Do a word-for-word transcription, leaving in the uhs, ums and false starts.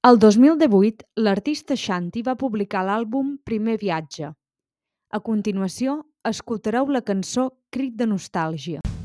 El dos mil divuit, l'artista Shanti va publicar l'àlbum Primer viatge. A continuació, escoltareu la cançó Crit de nostàlgia.